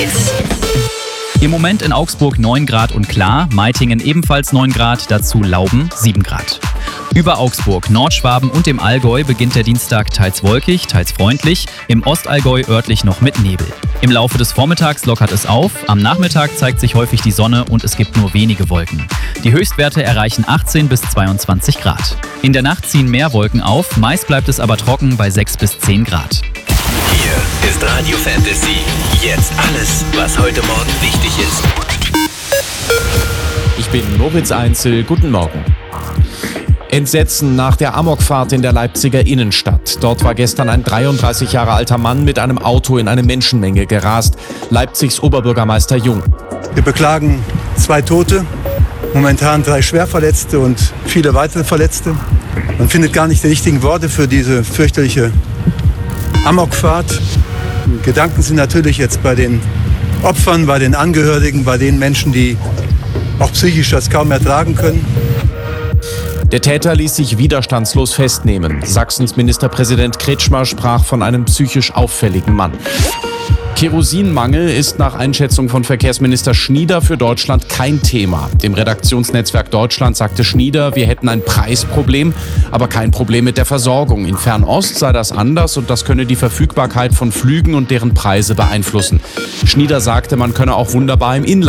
Hits. Im Moment in Augsburg 9 Grad und klar, Meitingen ebenfalls 9 Grad, dazu Lauben 7 Grad. Über Augsburg, Nordschwaben und dem Allgäu beginnt der Dienstag teils wolkig, teils freundlich, im Ostallgäu örtlich noch mit Nebel. Im Laufe des Vormittags lockert es auf, am Nachmittag zeigt sich häufig die Sonne und es gibt nur wenige Wolken. Die Höchstwerte erreichen 18 bis 22 Grad. In der Nacht ziehen mehr Wolken auf, meist bleibt es aber trocken bei 6 bis 10 Grad. Hier ist Radio Fantasy. Jetzt alles, was heute Morgen wichtig ist. Ich bin Moritz Einzel, guten Morgen. Entsetzen nach der Amokfahrt in der Leipziger Innenstadt. Dort war gestern ein 33 Jahre alter Mann mit einem Auto in eine Menschenmenge gerast. Leipzigs Oberbürgermeister Jung. Wir beklagen 2 Tote, momentan 3 Schwerverletzte und viele weitere Verletzte. Man findet gar nicht die richtigen Worte für diese fürchterliche Amokfahrt. Gedanken sind natürlich jetzt bei den Opfern, bei den Angehörigen, bei den Menschen, die auch psychisch das kaum ertragen können. Der Täter ließ sich widerstandslos festnehmen. Sachsens Ministerpräsident Kretschmer sprach von einem psychisch auffälligen Mann. Kerosinmangel ist nach Einschätzung von Verkehrsminister Schnieder für Deutschland kein Thema. Im Redaktionsnetzwerk Deutschland sagte Schnieder, wir hätten ein Preisproblem, aber kein Problem mit der Versorgung. In Fernost sei das anders und das könne die Verfügbarkeit von Flügen und deren Preise beeinflussen. Schnieder sagte, man könne auch wunderbar im Inland